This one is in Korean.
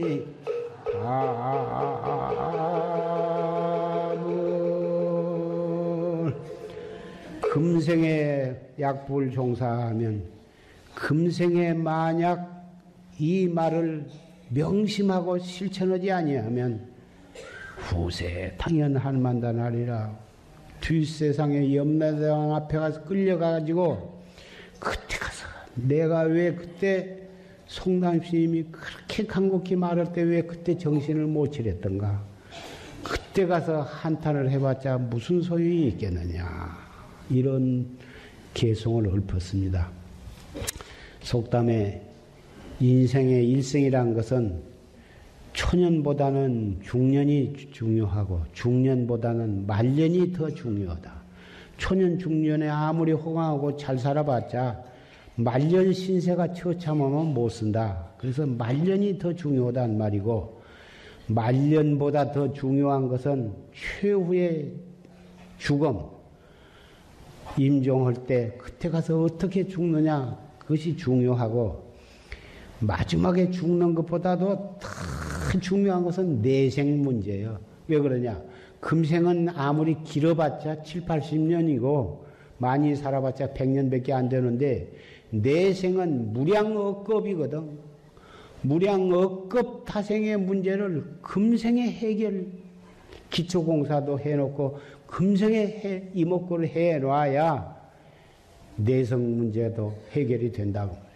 금생에 약불 종사하면 금생에 만약 이 말을 명심하고 실천하지 아니하면 후세에 당연한 만다나리라. 뒷세상에 염라대왕 앞에 가서 끌려가가지고 그때 가서 내가 왜 그때 송담스님이 그렇게 간곡히 말할 때 왜 그때 정신을 못 차렸던가. 그때 가서 한탄을 해봤자 무슨 소용이 있겠느냐. 이런 개성을 읊었습니다. 속담에 인생의 일생이란 것은 초년보다는 중년이 중요하고 중년보다는 말년이 더 중요하다. 초년 중년에 아무리 호강하고 잘 살아봤자 말년 신세가 처참하면 못 쓴다. 그래서 말년이 더 중요하단 말이고, 말년보다 더 중요한 것은 최후의 죽음, 임종할 때 그때 가서 어떻게 죽느냐, 그것이 중요하고, 마지막에 죽는 것보다도 더 중요한 것은 내생 문제예요. 왜 그러냐? 금생은 아무리 길어봤자 7, 80년이고 많이 살아봤자 100년밖에 안 되는데 내생은 무량억겁이거든. 무량억겁 타생의 문제를 금생에 해결, 기초공사도 해놓고 금생에 이목구를 해놔야 내성 문제도 해결이 된다고.